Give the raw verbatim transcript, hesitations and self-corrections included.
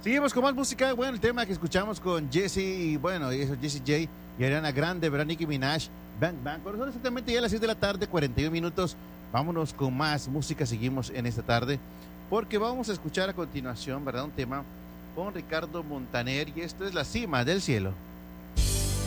Seguimos con más música. Bueno, el tema que escuchamos con Jesse y bueno, eso, Jesse J y Ariana Grande, ¿verdad? Nicki Minaj, Bang Bang. Por eso exactamente ya a las seis de la tarde, cuarenta y un minutos. Vámonos con más música. Seguimos en esta tarde porque vamos a escuchar a continuación, ¿verdad? Un tema con Ricardo Montaner y esto es La Cima del Cielo.